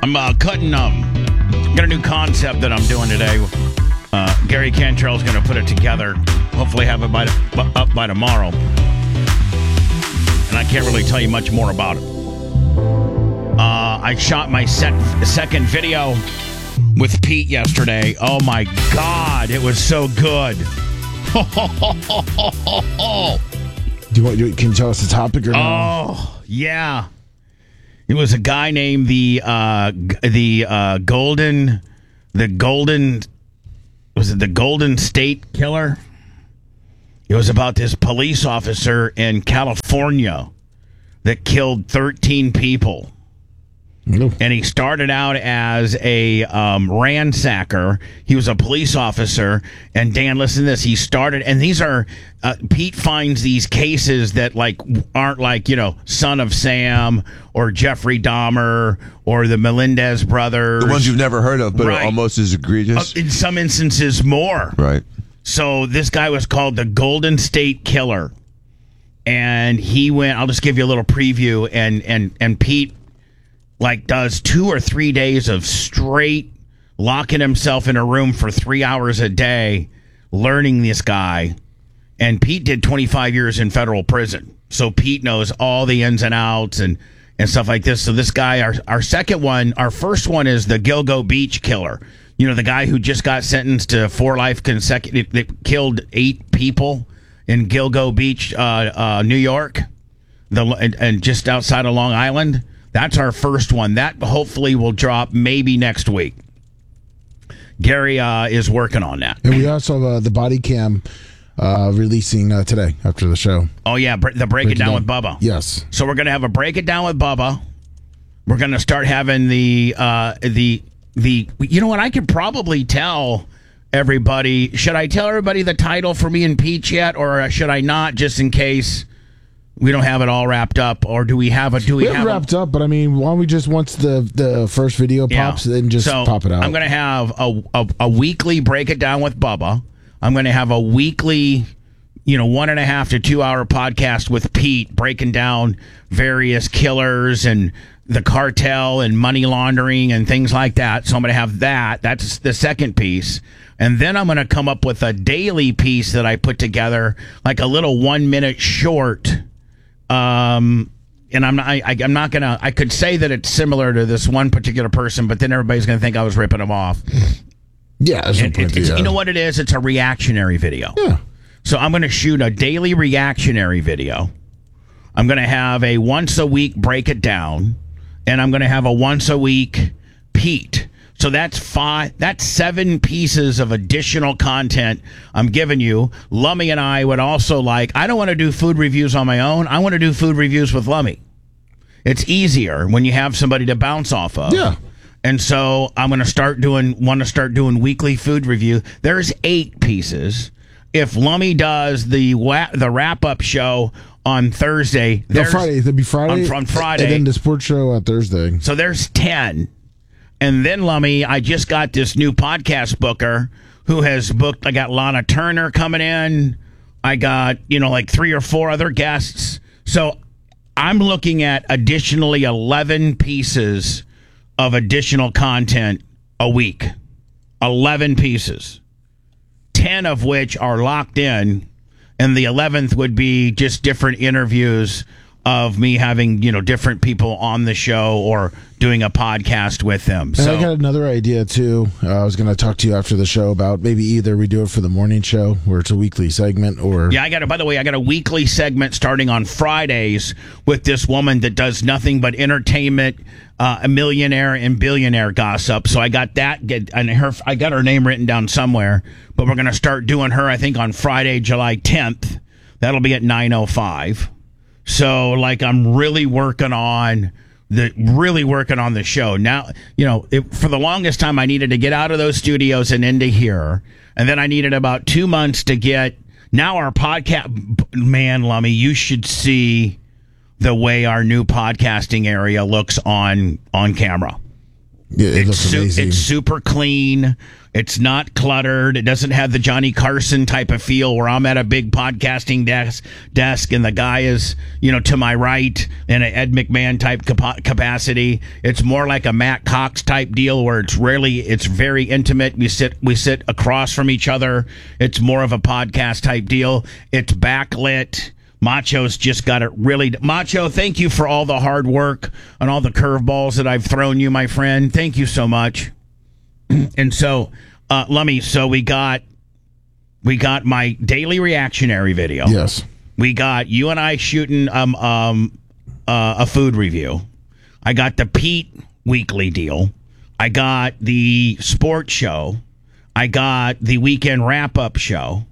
I'm cutting got a new concept that I'm doing today. Gary Cantrell's going to put it together. Hopefully have it up by tomorrow. And I can't really tell you much more about it. I shot my second video with Pete yesterday. Oh my God, it was so good. Can you tell us the topic or not? Oh, yeah. It was a guy named the Golden State Killer? It was about this police officer in California that killed 13 people. And he started out as a ransacker. He was a police officer. And Dan, listen to this. He started, and these are, Pete finds these cases that aren't Son of Sam or Jeffrey Dahmer or the Melendez brothers. The ones you've never heard of, but are almost as egregious. In some instances, more. Right. So this guy was called the Golden State Killer. And he went, I'll just give you a little preview, and Pete does 2 or 3 days of straight locking himself in a room for 3 hours a day, learning this guy. And Pete did 25 years in federal prison. So Pete knows all the ins and outs and stuff like this. So this guy, our second one, our first one is the Gilgo Beach Killer. You know, the guy who just got sentenced to 4 life consecutive, that killed 8 people in Gilgo Beach, New York, and just outside of Long Island. That's our first one. That hopefully will drop maybe next week. Gary is working on that. And we also have the body cam releasing today after the show. Oh, yeah, the Break It Down with Bubba. Yes. So we're going to have a Break It Down with Bubba. We're going to start having the you know what, I could probably tell everybody. Should I tell everybody the title for me and Peach yet, or should I not, just in case we don't have it all wrapped up? Or do we have it wrapped up? But I mean, why don't we just, once the first video pops, then just pop it out? I'm going to have a weekly Break It Down with Bubba. I'm going to have a weekly 1.5 to 2 hour podcast with Pete, breaking down various killers and the cartel and money laundering and things like that. So I'm going to have that. That's the second piece. And then I'm going to come up with a daily piece that I put together, like a little 1 minute short. And I'm not going to, I could say that it's similar to this one particular person, but then everybody's going to think I was ripping them off. Yeah. You know what it is? It's a reactionary video. Yeah. So I'm going to shoot a daily reactionary video. I'm going to have a once a week Break It Down, and I'm going to have a once a week Pete. So that's 7 pieces of additional content I'm giving you. Lummy and I would also I don't want to do food reviews on my own. I want to do food reviews with Lummy. It's easier when you have somebody to bounce off of. Yeah. And so I'm going to start doing weekly food review. There's 8 pieces. If Lummy does the wrap-up show on Thursday. Friday. It'll be Friday. On Friday. And then the sports show on Thursday. So there's 10. And then, Lummy, I just got this new podcast booker who has booked. I got Lana Turner coming in. I got, 3 or 4 other guests. So I'm looking at additionally 11 pieces of additional content a week. 11 pieces. 10 of which are locked in. And the 11th would be just different interviews of me having, different people on the show or doing a podcast with them. And I got another idea, too. I was going to talk to you after the show about maybe either we do it for the morning show where it's a weekly segment or... Yeah, by the way, I got a weekly segment starting on Fridays with this woman that does nothing but entertainment, a millionaire and billionaire gossip. So I got that, I got her name written down somewhere, but we're going to start doing her, I think, on Friday, July 10th. That'll be at 9:05. So, I'm really working on the show. Now, for the longest time, I needed to get out of those studios and into here. And then I needed about 2 months to get, now our podcast, man, Lummy, you should see the way our new podcasting area looks on camera. it looks amazing. It's super clean. It's not cluttered. It doesn't have the Johnny Carson type of feel where I'm at a big podcasting desk and the guy is, to my right in an Ed McMahon type capacity. It's more like a Matt Cox type deal where it's very intimate. We sit across from each other. It's more of a podcast type deal. It's backlit. Macho's just got it really. Macho, thank you for all the hard work and all the curveballs that I've thrown you, my friend. Thank you so much. And so, Lummy, we got my daily reactionary video. Yes. We got you and I shooting a food review. I got the Pete weekly deal. I got the sports show. I got the weekend wrap-up show.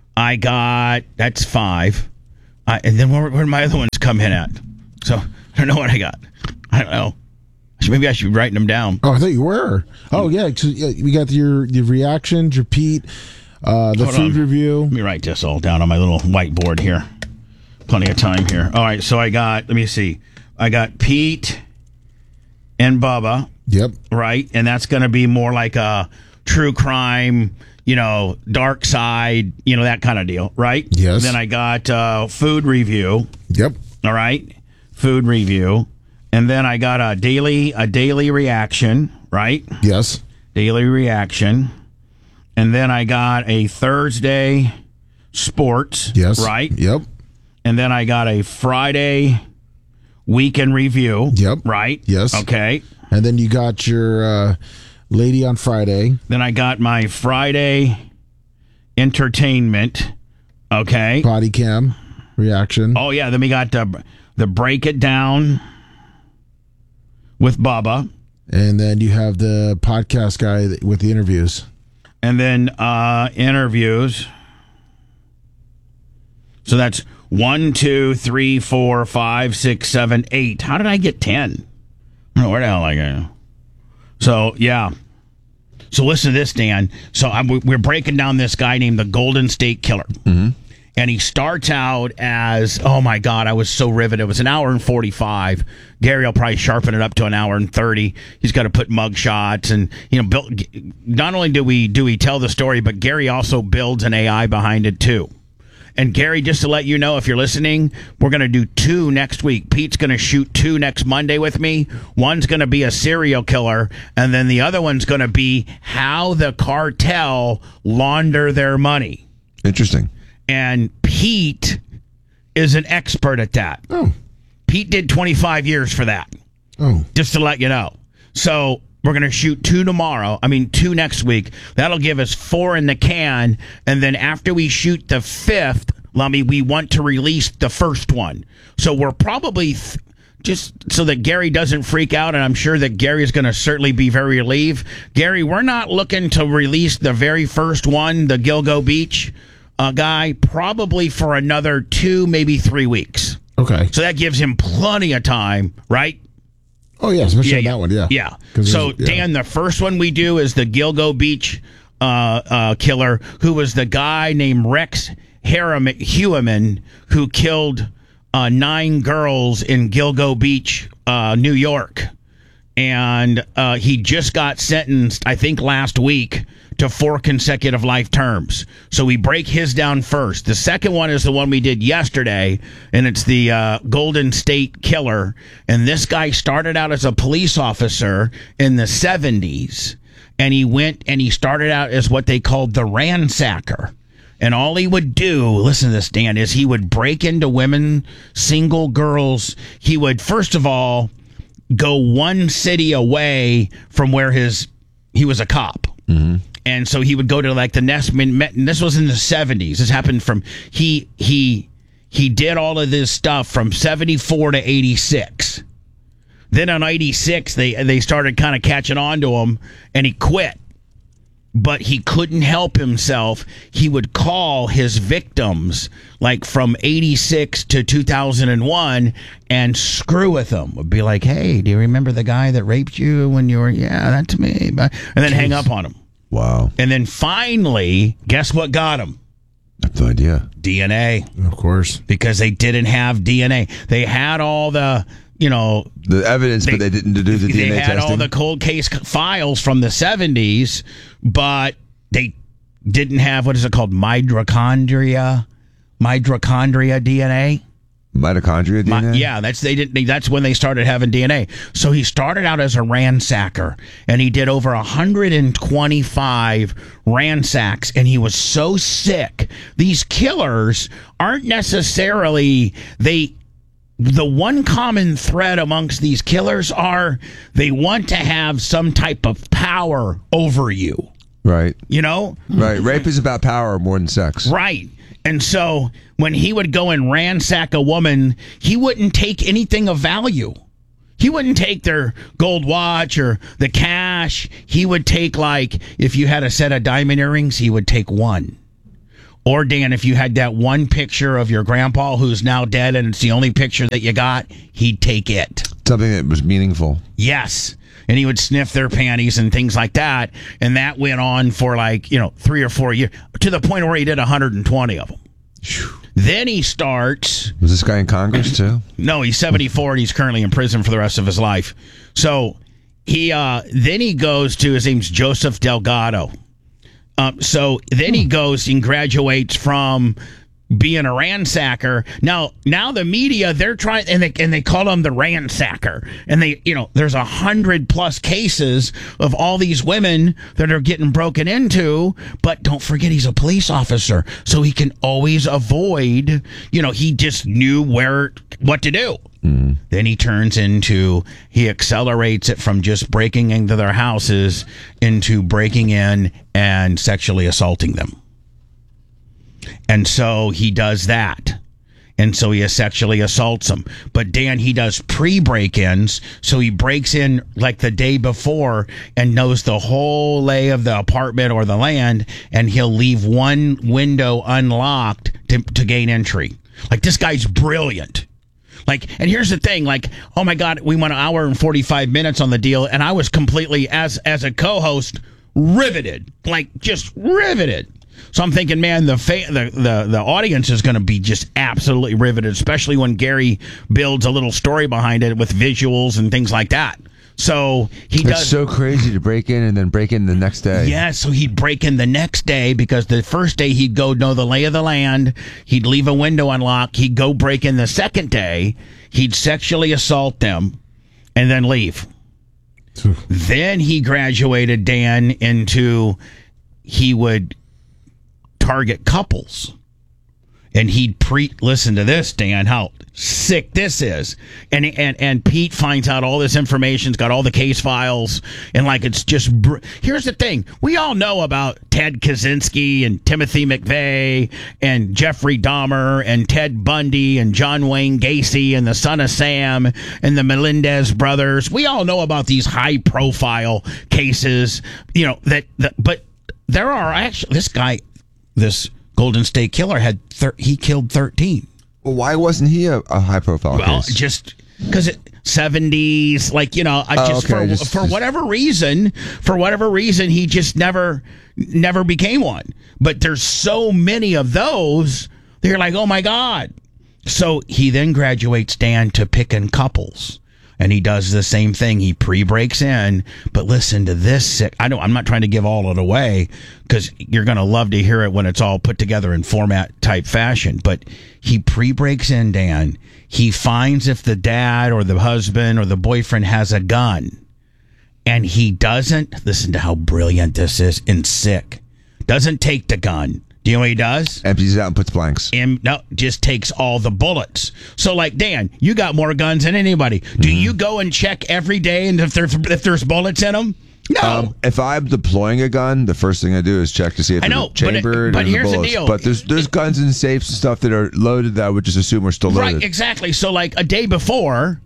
That's 5. And then where did my other ones come in at? So, I don't know what I got. I don't know. Maybe I should be writing them down. Oh, I thought you were. Oh, yeah. So, we got your reactions, your Pete, the food review. Let me write this all down on my little whiteboard here. Plenty of time here. All right, so let me see. I got Pete and Bubba. Yep. Right? And that's going to be more like a true crime, dark side, that kind of deal, right? Yes. Then I got food review. Yep. All right? Food review. And then I got a daily reaction, right? Yes. Daily reaction. And then I got a Thursday sports. Yes. Right? Yep. And then I got a Friday weekend review. Yep. Right? Yes. Okay. And then you got your lady on Friday. Then I got my Friday entertainment. Okay. Body cam reaction. Oh, yeah. Then we got the break it down with Bubba. And then you have the podcast guy with the interviews. And then interviews. So that's 1, 2, 3, 4, 5, 6, 7, 8. How did I get 10? I don't know where the hell I go. So, yeah. So listen to this, Dan. So we're breaking down this guy named the Golden State Killer. Mm-hmm. And he starts out as, oh my God, I was so riveted. It was an hour and 45. Gary will probably sharpen it up to an hour and 30. He's got to put mug shots and, not only do we tell the story, but Gary also builds an AI behind it too. And Gary, just to let you know, if you're listening, we're going to do 2 next week. Pete's going to shoot 2 next Monday with me. One's going to be a serial killer, and then the other one's going to be how the cartel launder their money. Interesting. And Pete is an expert at that. Oh. Pete did 25 years for that. Oh. Just to let you know. So we're going to shoot 2 next week. That'll give us 4 in the can. And then after we shoot the 5th, Lummy, we want to release the first one. So we're probably, just so that Gary doesn't freak out, and I'm sure that Gary is going to certainly be very relieved. Gary, we're not looking to release the very first one, the Gilgo Beach guy, probably for another 2, maybe 3 weeks. Okay. So that gives him plenty of time, right? Oh, yeah, especially on that one, yeah. Yeah. So, Dan, the first one we do is the Gilgo Beach killer, who was the guy named Rex Heuermann, who killed 9 girls in Gilgo Beach, New York. And he just got sentenced, I think, last week to 4 consecutive life terms. So we break his down first. The second one is the one we did yesterday, and it's the Golden State Killer. And this guy started out as a police officer in the 70s, and he started out as what they called the ransacker. And all he would do, listen to this, Dan, is he would break into women, single girls. He would, first of all, go one city away from where he was a cop. Mm-hmm. And so he would go to like the Nestman, and this was in the 70s. This happened from, he did all of this stuff from 74 to 86. Then on 86, they started kind of catching on to him, and he quit. But he couldn't help himself. He would call his victims, like from 86 to 2001, and screw with them. Would be like, hey, do you remember the guy that raped you when you were, yeah, that's me. And then hang up on him. Wow. And then finally, guess what got him? I have no idea. DNA. Of course. Because they didn't have DNA. They had all the The evidence, but they didn't do the DNA they had testing. all the cold case files from the 70s, but they didn't have, what is it called, mitochondria DNA. Mitochondria DNA? Yeah, that's when they started having DNA. So he started out as a ransacker, and he did over 125 ransacks, and he was so sick. These killers aren't necessarily the one common thread amongst these killers are they want to have some type of power over you. Right. Right. Rape is about power more than sex. Right. And so when he would go and ransack a woman, he wouldn't take anything of value. He wouldn't take their gold watch or the cash. He would take, like, if you had a set of diamond earrings, he would take one. Or, Dan, if you had that one picture of your grandpa who's now dead and it's the only picture that you got, he'd take it. Something that was meaningful. Yes. And he would sniff their panties and things like that. And that went on for 3 or 4 years, to the point where he did 120 of them. Then he starts... Was this guy in Congress, too? No, he's 74 and he's currently in prison for the rest of his life. So then he goes to, his name's Joseph Delgado. So then he goes and graduates from being a ransacker. Now the media, they're trying, and they call him the ransacker. And there's 100+ cases of all these women that are getting broken into. But don't forget, he's a police officer, so he can always avoid. He just knew what to do. Mm. Then he accelerates it from just breaking into their houses into breaking in and sexually assaulting them. And so he does that. And so he sexually assaults them. But Dan, he does pre-break-ins. So he breaks in like the day before and knows the whole lay of the apartment or the land. And he'll leave one window unlocked to gain entry. Like, this guy's brilliant. And here's the thing, oh my God, we went an hour and 45 minutes on the deal. And I was completely, as a co-host, riveted. Just riveted. So I'm thinking, man, the audience is going to be just absolutely riveted, especially when Gary builds a little story behind it with visuals and things like that. So It's so crazy to break in and then break in the next day. Yeah, so he'd break in the next day because the first day he'd go know the lay of the land. He'd leave a window unlocked. He'd go break in the second day. He'd sexually assault them and then leave. Then he graduated, Dan, into he would target couples. And he'd listen to this, Dan, how sick this is. And Pete finds out all this information's got all the case files, and it's just here's the thing. We all know about Ted Kaczynski and Timothy McVeigh and Jeffrey Dahmer and Ted Bundy and John Wayne Gacy and the Son of Sam and the Melendez brothers. We all know about these high profile cases, but there are actually this Golden State Killer he killed 13. Well, why wasn't he a high profile case? Well, just because 70s, for whatever reason, he just never became one. But there's so many of those, they're like, oh my God. So he then graduates, Dan, to picking couples. And he does the same thing. He pre-breaks in. But listen to this. I'm not trying to give all it away because you're going to love to hear it when it's all put together in format type fashion. But he pre-breaks in, Dan. He finds if the dad or the husband or the boyfriend has a gun. And he doesn't, listen to how brilliant this is and sick, doesn't take the gun. Do you know what he does? Empties it out and puts blanks. No, just takes all the bullets. So, Dan, you got more guns than anybody. Do you go and check every day and if there's bullets in them? No. If I'm deploying a gun, the first thing I do is check to see if it's chambered but and here's the bullets. the deal. But there's guns and safes and stuff that are loaded that I would just assume are still loaded. Right, exactly. So, a day before,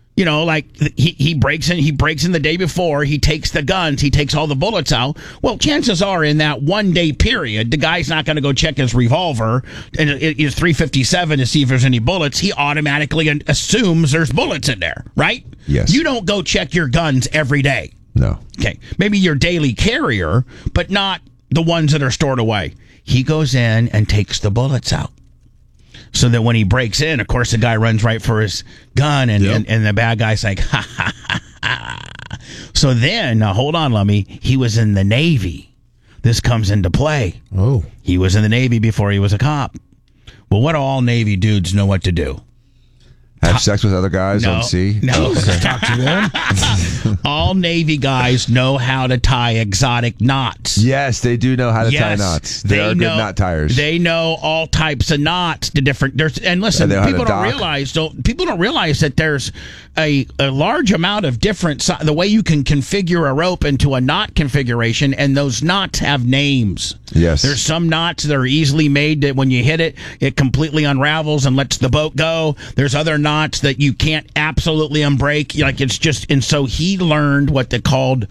he breaks in the day before, he takes the guns, he takes all the bullets out. Well, chances are in that 1 day period, the guy's not going to go check his revolver and his 357 to see if there's any bullets. He automatically assumes there's bullets in there, right? Yes. You don't go check your guns every day. No. Okay. Maybe your daily carrier, but not the ones that are stored away. He goes in and takes the bullets out. So that when he breaks in, of course, the guy runs right for his gun, and the bad guy's like, ha, ha, ha, ha. So then, now hold on, Lummy, he was in the Navy. This comes into play. Oh. He was in the Navy before he was a cop. Well, what do all Navy dudes know what to do? Have sex with other guys on sea? No. Talk to them. All Navy guys know how to tie exotic knots. Yes, they do know how to tie knots. They are good knot tires. They know all types of knots. And listen, people don't realize that there's a large amount of different the way you can configure a rope into a knot configuration, and those knots have names. Yes. There's some knots that are easily made that when you hit it, it completely unravels and lets the boat go. There's other knots that you can't absolutely unbreak. Like it's just, and so he learned what they called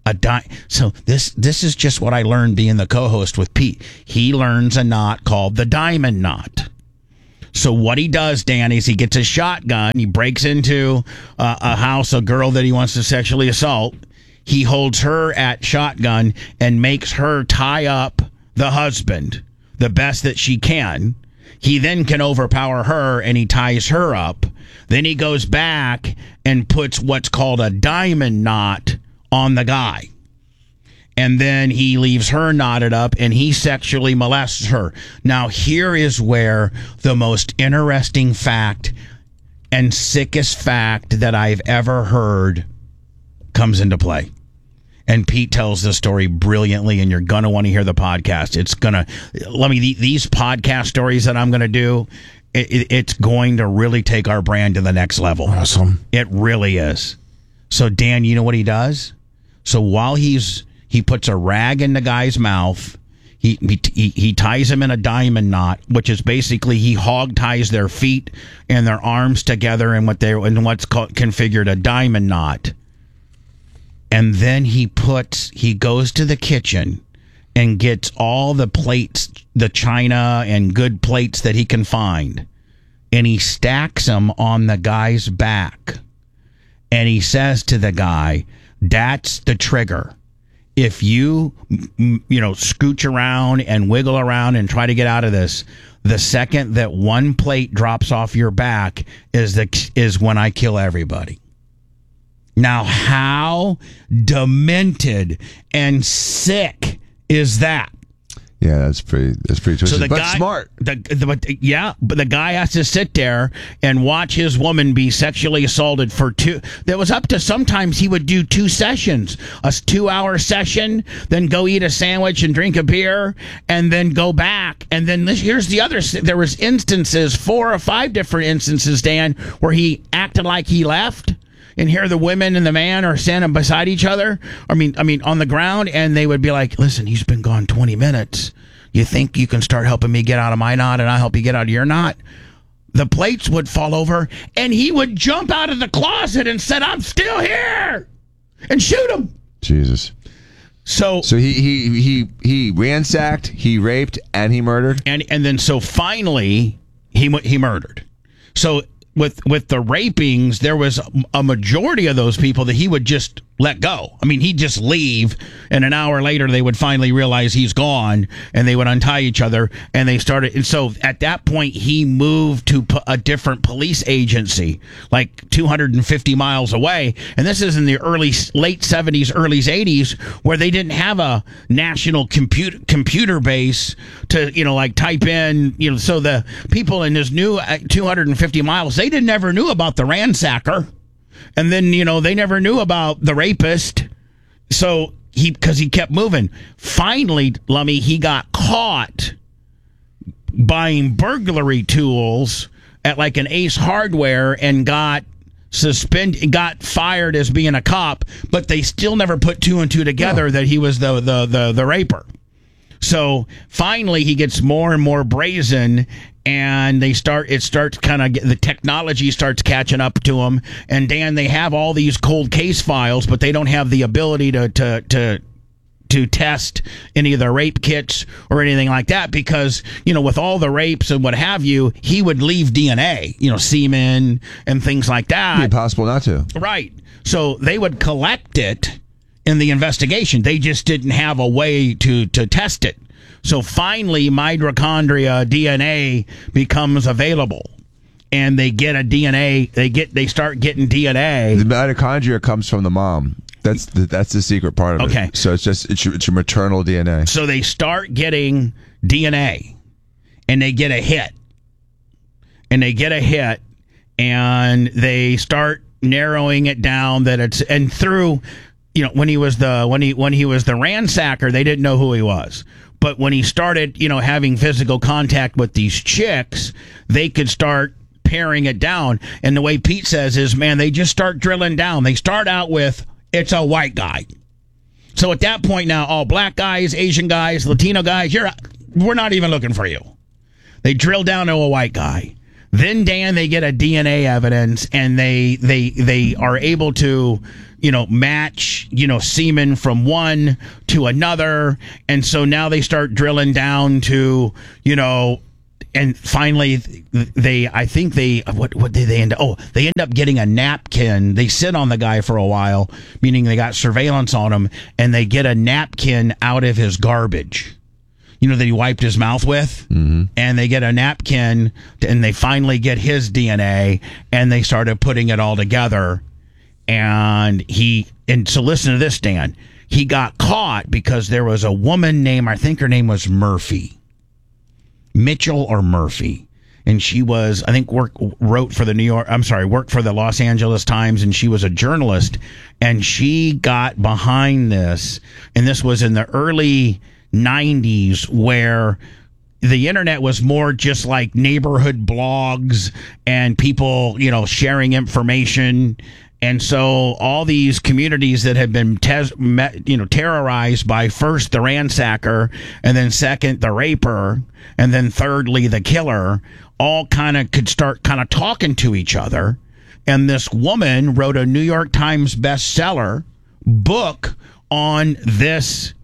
so this is just what I learned being the co-host with Pete. He learns a knot called the diamond knot. So what he does, Dan, is he gets a shotgun. He breaks into a house, a girl that he wants to sexually assault. He holds her at shotgun and makes her tie up the husband the best that she can. He then can overpower her, and he ties her up. Then he goes back and puts what's called a diamond knot on the guy. And then he leaves her knotted up, and he sexually molests her. Now, here is where the most interesting fact and sickest fact that I've ever heard comes into play. And Pete tells the story brilliantly, and you're going to want to hear the podcast. These podcast stories that I'm going to do, it's going to really take our brand to the next level. Awesome. It really is. So, Dan, you know what he does? So while he puts a rag in the guy's mouth, he ties him in a diamond knot, which is basically he hog ties their feet and their arms together in what's called configured a diamond knot. And then he goes to the kitchen and gets all the plates, the china and good plates that he can find, and he stacks them on the guy's back. And he says to the guy, "That's the trigger. If you scooch around and wiggle around and try to get out of this, the second that one plate drops off your back is when I kill everybody." Now, how demented and sick is that? Yeah, that's pretty twisted, but smart. But the guy has to sit there and watch his woman be sexually assaulted for sometimes he would do 2 sessions, a 2-hour session, then go eat a sandwich and drink a beer, and then go back. And then here's the other, there was instances, 4 or 5 different instances, Dan, where he acted like he left. And here the women and the man are standing beside each other. I mean, on the ground, and they would be like, "Listen, he's been gone 20 minutes. You think you can start helping me get out of my knot, and I'll help you get out of your knot?" The plates would fall over, and he would jump out of the closet and said, "I'm still here," and shoot him. Jesus. So he ransacked, he raped, and he murdered, and then so finally he murdered. So. With the rapings, there was a majority of those people that he would just let go. I mean, he'd just leave, and an hour later they would finally realize he's gone, and they would untie each other, and they started. And so at that point, he moved to a different police agency, like 250 miles away. And this is in the late 70s, early 80s, where they didn't have a national computer base to, type in, so the people in this new 250 miles, they never knew about the ransacker. And then, they never knew about the rapist. So because he kept moving. Finally, Lummy, he got caught buying burglary tools at like an Ace Hardware and got fired as being a cop, but they still never put 2 and 2 together that he was the raper. So finally he gets more and more brazen, and the technology starts catching up to them. And Dan, they have all these cold case files, but they don't have the ability to test any of the rape kits or anything like that, because, with all the rapes and what have you, he would leave DNA, semen and things like that. It'd be impossible not to. Right. So they would collect it in the investigation. They just didn't have a way to test it. So finally, mitochondria DNA becomes available, and they get a DNA. They start getting DNA. The mitochondria comes from the mom. That's the secret part of it. Okay. So it's your maternal DNA. So they start getting DNA, and they get a hit, and they start narrowing it down that it's, and through, when he was the ransacker, they didn't know who he was. But when he started, having physical contact with these chicks, they could start paring it down. And the way Pete says is, man, they just start drilling down. They start out with, it's a white guy. So at that point now, all black guys, Asian guys, Latino guys, we're not even looking for you. They drill down to a white guy. Then, Dan, they get a DNA evidence, and they are able to, match, semen from one to another. And so now they start drilling down to, and finally what did they end up? Oh, they end up getting a napkin. They sit on the guy for a while, meaning they got surveillance on him, and they get a napkin out of his garbage. That he wiped his mouth with, and they get a napkin, and they finally get his DNA, and they started putting it all together. And so listen to this, Dan. He got caught because there was a woman named, I think her name was Murphy, Mitchell or Murphy, and she was, I think, worked for the Los Angeles Times, and she was a journalist, and she got behind this, and this was in the early 90s, where the internet was more just like neighborhood blogs and people, sharing information. And so all these communities that had been terrorized by first the ransacker, and then second the raper, and then thirdly the killer, all could start talking to each other. And this woman wrote a New York Times bestseller book on this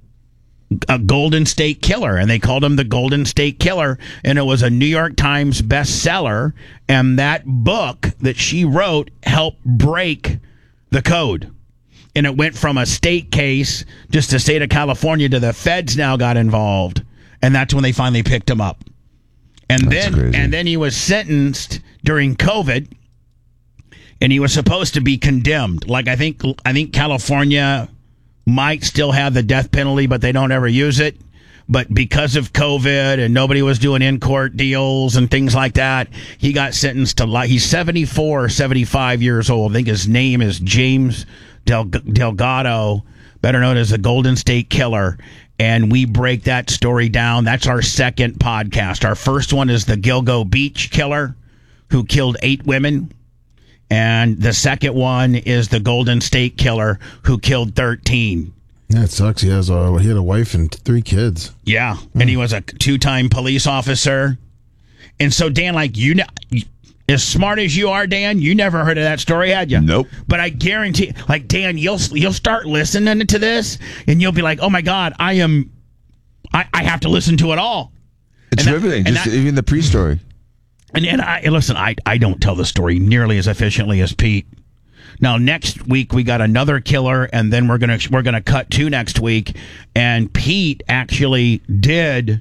a Golden State Killer, and they called him the Golden State Killer, and it was a New York Times bestseller, and that book that she wrote helped break the code. And it went from a state case, just the state of California, to the feds now got involved, and that's when they finally picked him up. And then he was sentenced during COVID, and he was supposed to be condemned. Like I think California might still have the death penalty, but they don't ever use it. But because of COVID and nobody was doing in-court deals and things like that, he got sentenced to life. He's 74 or 75 years old. I think his name is James Delgado, better known as the Golden State Killer. And we break that story down. That's our second podcast. Our first one is the Gilgo Beach Killer, who killed 8 women. And the second one is the Golden State Killer, who killed 13. That sucks. He had a wife and 3 kids. Yeah, and he was a 2-time police officer. And so, Dan, as smart as you are, Dan, you never heard of that story, had you? Nope. But I guarantee, Dan, you'll start listening to this, and you'll be like, oh my God, I have to listen to it all. It's riveting, even the pre-story. And I don't tell the story nearly as efficiently as Pete. Now, next week we got another killer, and then we're gonna cut to next week. And Pete actually did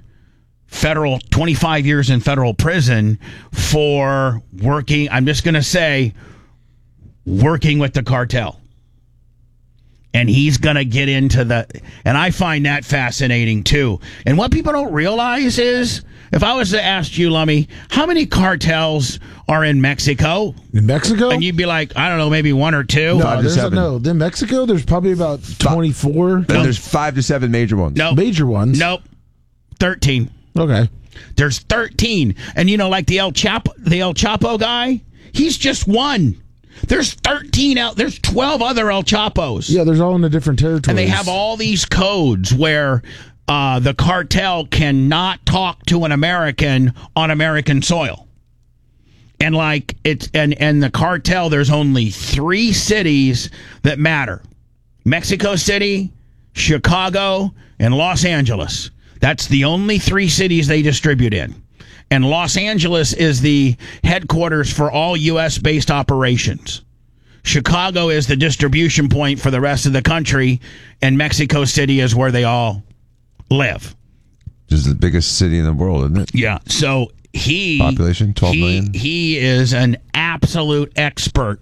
25 years in federal prison for working. I'm just gonna say, working with the cartel. And he's going to get into and I find that fascinating too. And what people don't realize is, if I was to ask you, Lummy, how many cartels are in Mexico? In Mexico? And you'd be like, I don't know, maybe 1 or 2. No, in Mexico, there's probably about 24. And there's 5 to 7 major ones. Nope. Major ones? Nope. 13. Okay. There's 13. And like the El Chapo guy, he's just one. There's 13 out. There's 12 other El Chapos. Yeah, there's all in the different territories. And they have all these codes where the cartel cannot talk to an American on American soil. And and the cartel, there's only 3 cities that matter: Mexico City, Chicago, and Los Angeles. That's the only 3 cities they distribute in. And Los Angeles is the headquarters for all U.S.-based operations. Chicago is the distribution point for the rest of the country, and Mexico City is where they all live. This is the biggest city in the world, isn't it? Yeah. So Population, 12 million. He is an absolute expert.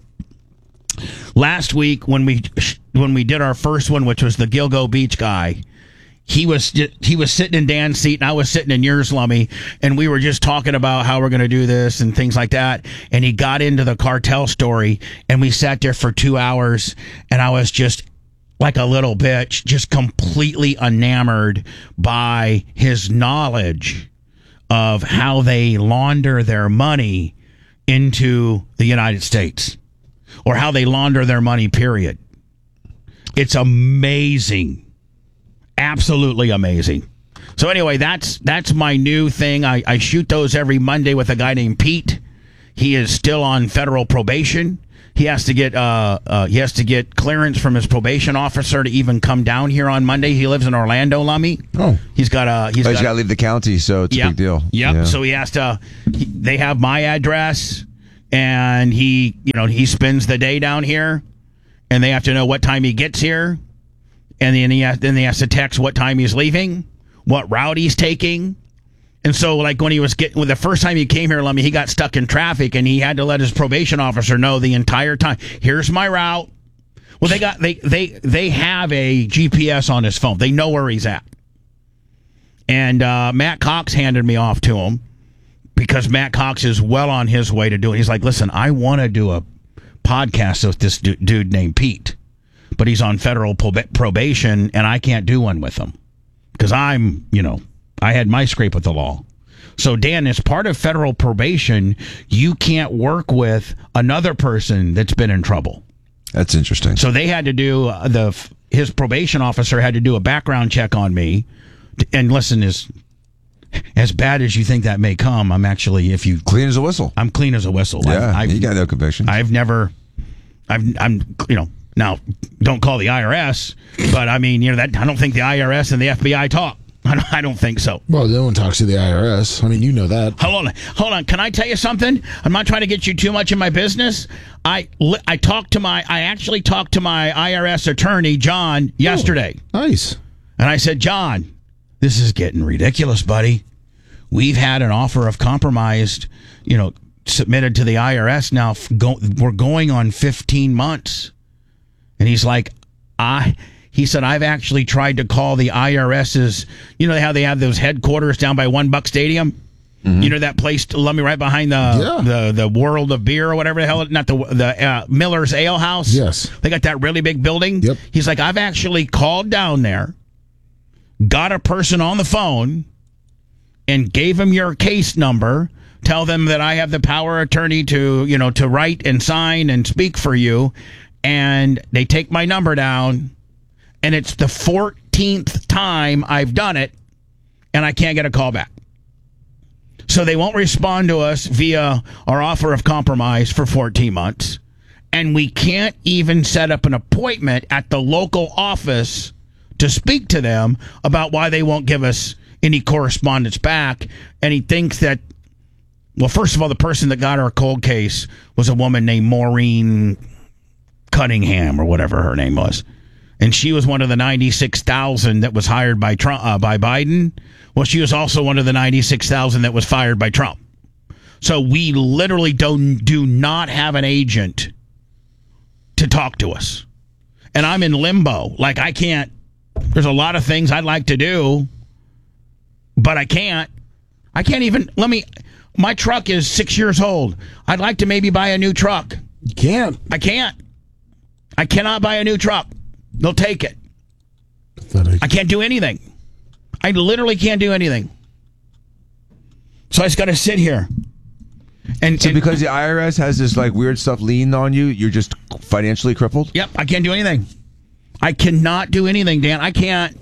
Last week when we did our first one, which was the Gilgo Beach guy, he was sitting in Dan's seat and I was sitting in yours, Lummy, and we were just talking about how we're going to do this and things like that. And he got into the cartel story, and we sat there for 2 hours, and I was just like a little bitch, just completely enamored by his knowledge of how they launder their money into the United States, or how they launder their money, period. It's amazing. Absolutely amazing. So anyway, that's my new thing. I shoot those every Monday with a guy named Pete. He is still on federal probation. He has to get clearance from his probation officer to even come down here on Monday. He lives in Orlando, Lummy. Oh, he's got to leave the county, so it's a big deal. Yep. Yeah. So he has to. They have my address, and he spends the day down here, and they have to know what time he gets here, and then he has to text what time he's leaving, what route he's taking. And so, like, when the first time he came here, Lummy, he got stuck in traffic, and he had to let his probation officer know the entire time, here's my route. Well, they have a GPS on his phone. They know where he's at. And Matt Cox handed me off to him because Matt Cox is well on his way to doing it. He's like, listen, I want to do a podcast with this dude named Pete, but he's on federal probation, and I can't do one with him because I had my scrape with the law. So, Dan, as part of federal probation, you can't work with another person that's been in trouble. That's interesting. So they had to do his probation officer had to do a background check on me. And listen, as bad as you think that may come, I'm actually clean as a whistle. I'm clean as a whistle. Yeah, you got no convictions. Now don't call the IRS, but I mean, I don't think the IRS and the FBI talk. I don't think so. Well, no one talks to the IRS. I mean, you know that. Hold on. Can I tell you something? I'm not trying to get you too much in my business. I actually talked to my IRS attorney, John, yesterday. Oh, nice. And I said, John, this is getting ridiculous, buddy. We've had an offer of compromise, submitted to the IRS now. We're going on 15 months. And he's like, he said, I've actually tried to call the IRS's, how they have those headquarters down by One Buck Stadium? Mm-hmm. That place, let me right behind the World of Beer or whatever the hell, not the Miller's Ale House. Yes. They got that really big building. Yep. He's like, I've actually called down there, got a person on the phone, and gave him your case number, tell them that I have the power of attorney to write and sign and speak for you, and they take my number down. And it's the 14th time I've done it, and I can't get a call back. So they won't respond to us via our offer of compromise for 14 months. And we can't even set up an appointment at the local office to speak to them about why they won't give us any correspondence back. And he thinks that, well, first of all, the person that got our cold case was a woman named Maureen Cunningham or whatever her name was. And she was one of the 96,000 that was hired by Trump, by Biden. Well, she was also one of the 96,000 that was fired by Trump. So we literally do not have an agent to talk to us. And I'm in limbo. Like, I can't. There's a lot of things I'd like to do, but I can't. I can't even. My truck is 6 years old. I'd like to maybe buy a new truck. You can't. I can't. I cannot buy a new truck. They'll take it. Pathetic. I can't do anything. I literally can't do anything. So I just got to sit here. And because the IRS has this weird stuff leaned on you, you're just financially crippled? Yep, I can't do anything. I cannot do anything, Dan. I can't.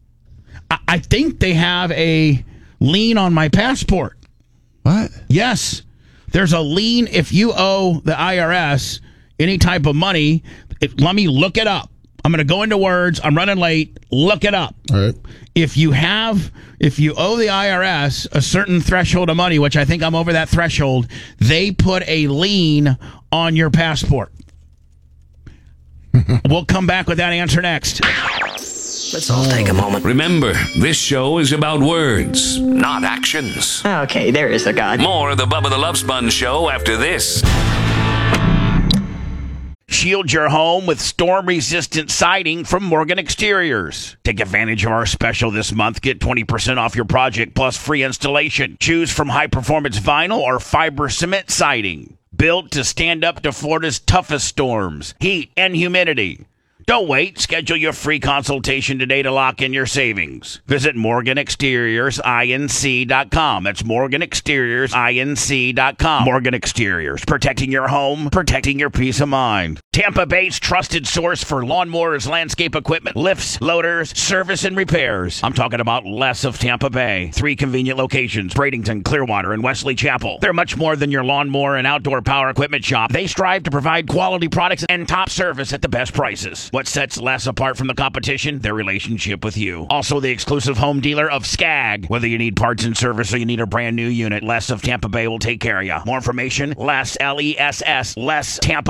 I think they have a lien on my passport. What? Yes. There's a lien if you owe the IRS any type of money. Let me look it up. I'm going to go into words. I'm running late. Look it up. All right. If you owe the IRS a certain threshold of money, which I think I'm over that threshold, they put a lien on your passport. We'll come back with that answer next. Let's all take a moment. Remember, this show is about words, not actions. Okay, there is a God. More of the Bubba the Love Sponge Show after this. Shield your home with storm-resistant siding from Morgan Exteriors. Take advantage of our special this month. Get 20% off your project plus free installation. Choose from high-performance vinyl or fiber cement siding. Built to stand up to Florida's toughest storms, heat, and humidity. Don't wait. Schedule your free consultation today to lock in your savings. Visit MorganExteriorsINC.com. That's MorganExteriorsINC.com. Morgan Exteriors. Protecting your home, protecting your peace of mind. Tampa Bay's trusted source for lawnmowers, landscape equipment, lifts, loaders, service, and repairs. I'm talking about Les of Tampa Bay. 3 convenient locations, Bradenton, Clearwater, and Wesley Chapel. They're much more than your lawnmower and outdoor power equipment shop. They strive to provide quality products and top service at the best prices. What sets Les apart from the competition? Their relationship with you. Also the exclusive home dealer of Skag. Whether you need parts and service or you need a brand new unit, Les of Tampa Bay will take care of you. More information, Les, L-E-S-S, Les Tampa